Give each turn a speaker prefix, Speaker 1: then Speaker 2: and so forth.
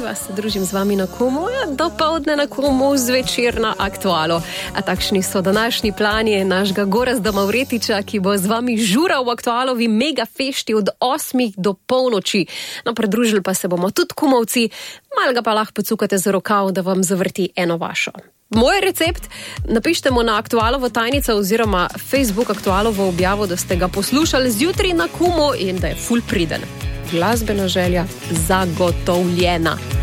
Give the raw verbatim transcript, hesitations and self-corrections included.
Speaker 1: živa se družim z vami na Kumu, ja, dopoldne na Kumu, zvečer na Aktualu. A takšni so današnji plani našega Gorazda Mavretiča, ki bo z vami žural v Aktualovi mega fešti od osmih do polnoči. No, pridružili pa se bomo tudi kumovci, malo ga pa lahko pocukate za rokav, da vam zavrti eno vašo. Moj recept napišite mu na Aktualovo tajnico oziroma Facebook Aktualovo objavo, da ste ga poslušali zjutraj na Kumu in da je ful priden. Glasbena želja zagotovljena.